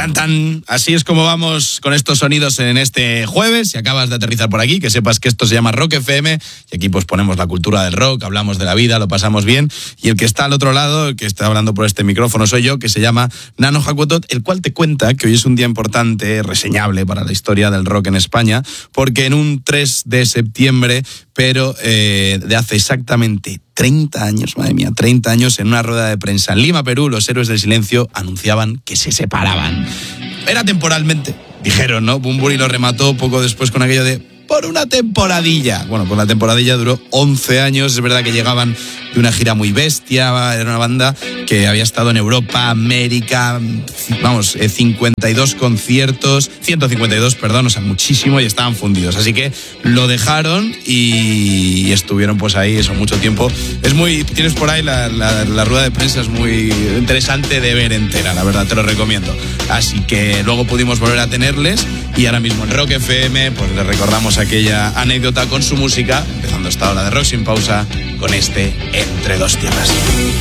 Tan tan, así es como vamos con estos sonidos en este jueves. Si acabas de aterrizar por aquí, que sepas que esto se llama Rock FM y aquí pues ponemos la cultura del rock, hablamos de la vida, lo pasamos bien. Y el que está al otro lado, el que está hablando por este micrófono soy yo, que se llama Nano Hakuotot, el cual te cuenta que hoy es un día importante, reseñable para la historia del rock en España, porque en un 3 de septiembre, pero de hace exactamente 30 años, madre mía, 30 años, en una rueda de prensa en Lima, Perú, los Héroes del Silencio anunciaban que se separaban. Era temporalmente, dijeron, ¿no? Bunbury lo remató poco después con aquello de por una temporadilla. Bueno, pues la temporadilla duró 11 años. Es verdad que llegaban de una gira muy bestia. Era una banda que había estado en Europa, América, 52 conciertos, 152, perdón, o sea, muchísimo, y estaban fundidos. Así que lo dejaron y estuvieron pues ahí eso mucho tiempo. Es muy, tienes por ahí la rueda de prensa, es muy interesante de ver entera, la verdad, te lo recomiendo. Así que luego pudimos volver a tenerles y ahora mismo en Rock FM pues les recordamos aquella anécdota con su música, empezando esta hora de Rock Sin Pausa con este Entre Dos Tierras.